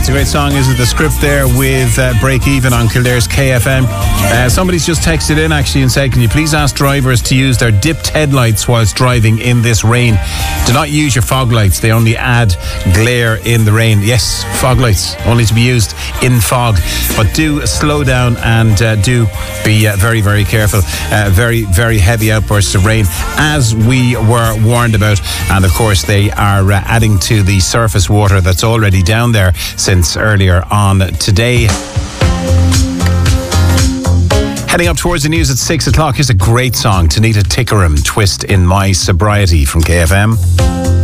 It's a great song, is it? The Script there with Break Even on Kildare's KFM. Somebody's just texted in actually and said, can you please ask drivers to use their dipped headlights whilst driving in this rain? Do not use your fog lights. They only add glare in the rain. Yes, fog lights only to be used in fog. But do slow down and do be very, very careful. Very, very heavy outbursts of rain, as we were warned about. And of course, they are adding to the surface water that's already down there since earlier on today. Heading up towards the news at 6 o'clock, here's a great song, Tanita Tikaram, Twist in My Sobriety from KFM.